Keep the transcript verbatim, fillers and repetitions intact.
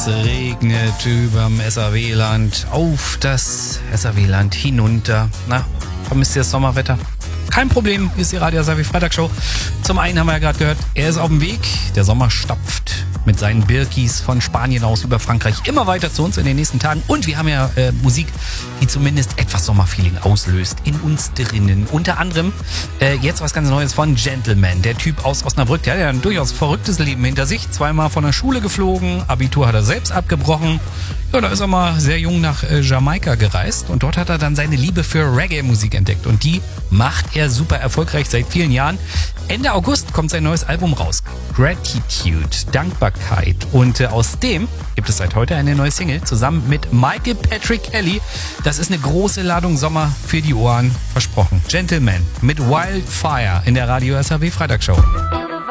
Es regnet überm S A W-Land, auf das S A W-Land hinunter. Na, vermisst ihr das Sommerwetter? Kein Problem, hier ist die Radio Wasabi Freitagshow. Zum einen haben wir ja gerade gehört, er ist auf dem Weg. Der Sommer stapft mit seinen Birkis von Spanien aus über Frankreich immer weiter zu uns in den nächsten Tagen. Und wir haben ja äh, Musik, die zumindest etwas Sommerfeeling auslöst in uns drinnen. Unter anderem äh, jetzt was ganz Neues von Gentleman. Der Typ aus Osnabrück, der hat ja ein durchaus verrücktes Leben hinter sich. Zweimal von der Schule geflogen, Abitur hat er selbst abgebrochen. Ja, da ist er mal sehr jung nach äh, Jamaika gereist und dort hat er dann seine Liebe für Reggae-Musik entdeckt. Und die macht er super erfolgreich seit vielen Jahren. Ende August kommt sein neues Album raus. Gratitude, Dankbarkeit. Und äh, aus dem gibt es seit heute eine neue Single zusammen mit Michael Patrick Kelly. Das ist eine große Ladung Sommer für die Ohren, versprochen. Gentleman mit Wildfire in der Radio Wasabi Freitagshow.